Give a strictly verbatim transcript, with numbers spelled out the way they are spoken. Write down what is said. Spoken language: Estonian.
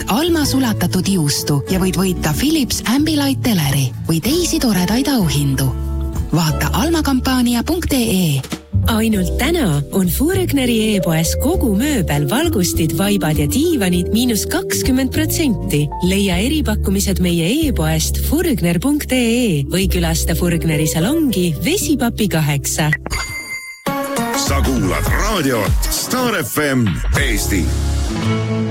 Alma sulatatud juustu ja võid võita Philips Ambilight teleri või teisi toredaid auhindu. Vaata almakampaania punkt ee. Ainult täna on Furgneri e-poes kogu mööbel, valgustid, vaibad ja diivanid miinus kakskümmend protsenti. Leia eripakkumised meie e-poest furgner punkt ee või külasta Furgneri salongi Vesipapi kaheksa. Sa kuulad raadiot Star F M Eesti.